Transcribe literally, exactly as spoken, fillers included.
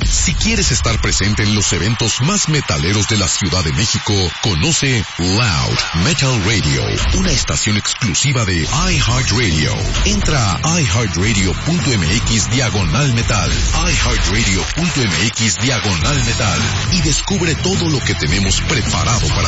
Si quieres estar presente en los eventos más metaleros de la Ciudad de México, conoce Loud Metal Radio, una estación exclusiva de iHeartRadio. Entra a iHeartRadio.mx diagonal metal, iHeartRadio.mx diagonal metal y descubre todo lo que tenemos preparado para